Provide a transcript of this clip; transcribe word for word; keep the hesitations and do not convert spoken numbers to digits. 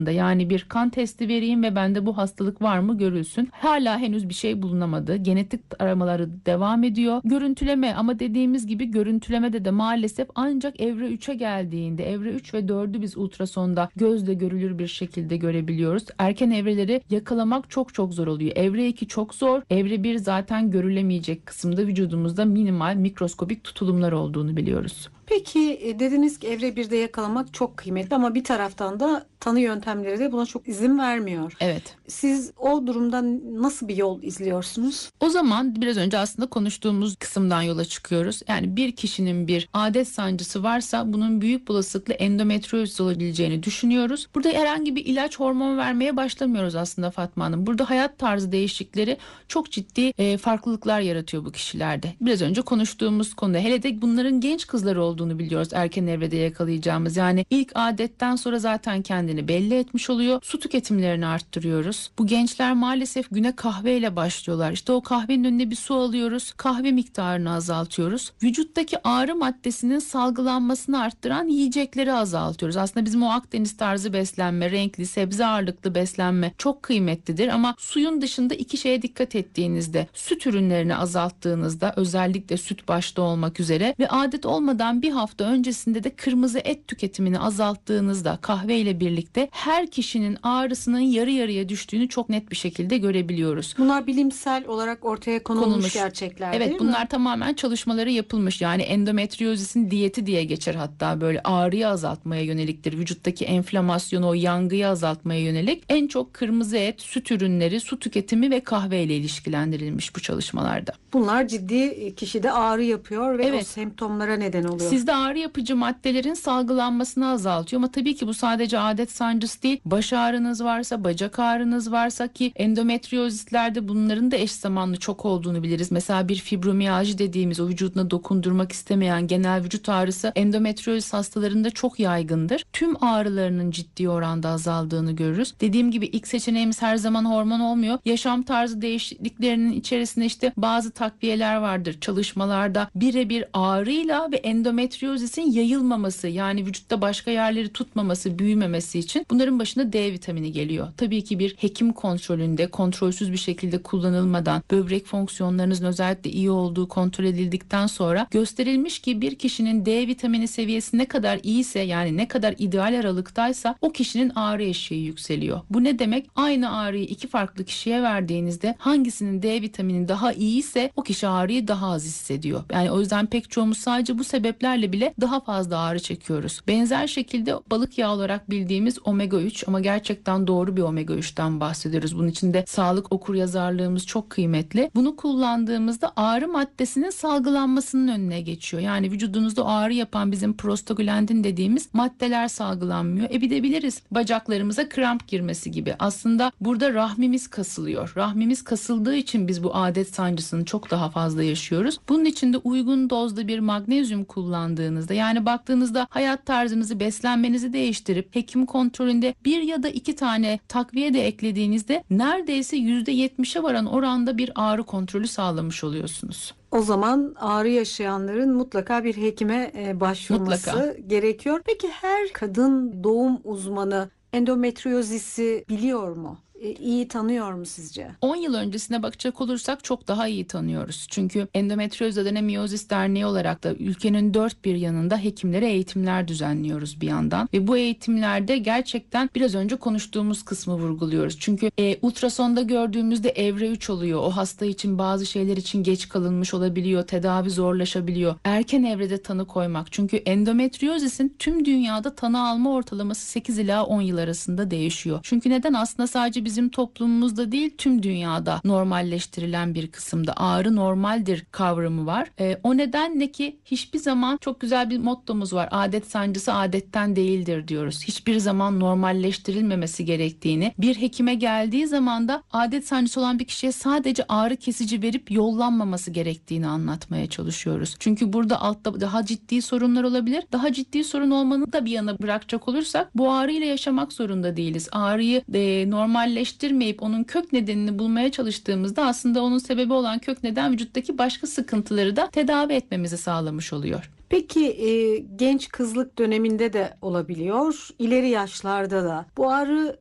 Yani bir kan testi vereyim ve bende bu hastalık var mı görülsün. Hala henüz bir şey bulunamadı. Genetik aramaları devam ediyor. Görüntüleme, ama dediğimiz gibi görüntülemede de maalesef ancak evre üçe geldiğinde, evre üç ve dördü biz ultrasonda gözle görülür bir şekilde görebiliyoruz. Erken evreleri yakalamak çok çok zor oluyor. Evre iki çok zor. Evre bir zaten görülemeyecek kısımda vücudumuzda minimal mikroskobik tutulumlar olduğunu biliyoruz. Peki e, dediniz ki evre birde yakalamak çok kıymetli ama bir taraftan da tanı yöntemleri de buna çok izin vermiyor. Evet. Siz o durumda nasıl bir yol izliyorsunuz? O zaman biraz önce aslında konuştuğumuz kısımdan yola çıkıyoruz. Yani bir kişinin bir adet sancısı varsa bunun büyük olasılıkla endometriozis olabileceğini düşünüyoruz. Burada herhangi bir ilaç, hormon vermeye başlamıyoruz aslında Fatma Hanım. Burada hayat tarzı değişiklikleri çok ciddi e, farklılıklar yaratıyor bu kişilerde. Biraz önce konuştuğumuz konuda, hele de bunların genç kızlar olduğunu biliyoruz, erken evrede yakalayacağımız. Yani ilk adetten sonra zaten kendini belli etmiş oluyor. Su tüketimlerini arttırıyoruz. Bu gençler maalesef güne kahveyle başlıyorlar. İşte o kahvenin önüne bir su alıyoruz. Kahve miktarını azaltıyoruz. Vücuttaki ağrı maddesinin salgılanmasını arttıran yiyecekleri azaltıyoruz. Aslında bizim o Akdeniz tarzı beslenme, renkli, sebze ağırlıklı beslenme çok kıymetlidir ama suyun dışında iki şeye dikkat ettiğinizde, süt ürünlerini azalttığınızda, özellikle süt başta olmak üzere ve adet olmadan bir hafta öncesinde de kırmızı et tüketimini azalttığınızda kahve ile birlikte her kişinin ağrısının yarı yarıya düştüğünü çok net bir şekilde görebiliyoruz. Bunlar bilimsel olarak ortaya konulmuş, konulmuş. gerçekler, evet, değil bunlar mi? tamamen çalışmaları yapılmış. Yani endometriozisin diyeti diye geçer, hatta böyle ağrıyı azaltmaya yöneliktir. Vücuttaki enflamasyonu, o yangıyı azaltmaya yönelik en çok kırmızı et, süt ürünleri, su tüketimi ve kahve ile ilişkilendirilmiş bu çalışmalarda. Bunlar ciddi kişide ağrı yapıyor ve evet. o semptomlara neden oluyor. Sizde ağrı yapıcı maddelerin salgılanmasını azaltıyor ama tabii ki bu sadece adet sancısı değil. Baş ağrınız varsa, bacak ağrınız varsa, ki endometriozislerde bunların da eş zamanlı çok olduğunu biliriz. Mesela bir fibromiyalji dediğimiz, o vücuduna dokundurmak istemeyen genel vücut ağrısı endometriozis hastalarında çok yaygındır. Tüm ağrılarının ciddi oranda azaldığını görürüz. Dediğim gibi ilk seçeneğimiz her zaman hormon olmuyor. Yaşam tarzı değişikliklerinin içerisinde işte bazı takviyeler vardır. Çalışmalarda birebir ağrıyla ve endometriozisin yayılmaması, yani vücutta başka yerleri tutmaması, büyümemesi için bunların başında D vitamini geliyor. Tabii ki bir hekim kontrolünde, kontrolsüz bir şekilde kullanılmadan, böbrek fonksiyonlarınızın özellikle iyi olduğu kontrol edildikten sonra gösterilmiş ki bir kişinin D vitamini seviyesi ne kadar iyiyse, yani ne kadar ideal aralıktaysa o kişinin ağrı eşiği yükseliyor. Bu ne demek? Aynı ağrıyı iki farklı kişiye verdiğinizde hangisinin D vitamini daha iyiyse o kişi ağrıyı daha az hissediyor. Yani o yüzden pek çoğumuz sadece bu sebeplerle bile daha fazla ağrı çekiyoruz. Benzer şekilde balık yağı olarak bildiğimiz omega üç, ama gerçekten doğru bir omega üçten bahsediyoruz. Bunun için de sağlık okuryazarlığımız çok kıymetli. Bunu kullandığımızda ağrı maddesinin salgılanmasının önüne geçiyor. Yani vücudunuzda ağrı yapan bizim prostaglandin dediğimiz maddeler salgılanmıyor. E bir de biliriz, bacaklarımıza kramp girmesi gibi. Aslında burada rahmimiz kasılıyor. Rahmimiz kasıldığı için biz bu adet sancısını çok daha fazla yaşıyoruz. Bunun için de uygun dozda bir magnezyum kullandığınızda, yani baktığınızda hayat tarzınızı, beslenmenizi değiştirip hekim kontrolünde bir ya da iki tane takviye de eklediğinizde neredeyse yüzde yetmişe varan oranda bir ağrı kontrolü sağlamış oluyorsunuz. O zaman ağrı yaşayanların mutlaka bir hekime başvurması mutlaka gerekiyor. Peki her kadın doğum uzmanı endometriozisi biliyor mu? İyi tanıyor mu sizce? on yıl öncesine bakacak olursak çok daha iyi tanıyoruz. Çünkü Endometrioz Adenomiyozis Derneği olarak da ülkenin dört bir yanında hekimlere eğitimler düzenliyoruz bir yandan. Ve bu eğitimlerde gerçekten biraz önce konuştuğumuz kısmı vurguluyoruz. Çünkü e, ultrasonda gördüğümüzde evre üç oluyor. O hasta için bazı şeyler için geç kalınmış olabiliyor. Tedavi zorlaşabiliyor. Erken evrede tanı koymak. Çünkü endometriozisin tüm dünyada tanı alma ortalaması sekiz ila on yıl arasında değişiyor. Çünkü neden? Aslında sadece bizim toplumumuzda değil, tüm dünyada normalleştirilen bir kısımda ağrı normaldir kavramı var. E, o nedenle ki hiçbir zaman, çok güzel bir mottomuz var. Adet sancısı adetten değildir diyoruz. Hiçbir zaman normalleştirilmemesi gerektiğini, bir hekime geldiği zaman da adet sancısı olan bir kişiye sadece ağrı kesici verip yollanmaması gerektiğini anlatmaya çalışıyoruz. Çünkü burada altta daha ciddi sorunlar olabilir. Daha ciddi sorun olmanı da bir yana bırakacak olursak bu ağrıyla yaşamak zorunda değiliz. Ağrıyı e, normalleştirmeyip onun kök nedenini bulmaya çalıştığımızda aslında onun sebebi olan kök neden vücuttaki başka sıkıntıları da tedavi etmemizi sağlamış oluyor. Peki e, genç kızlık döneminde de olabiliyor, ileri yaşlarda da. Bu ağrı